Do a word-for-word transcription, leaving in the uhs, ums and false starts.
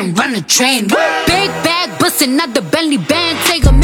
and run the train. Big bag bustin' out the Bentley band, take a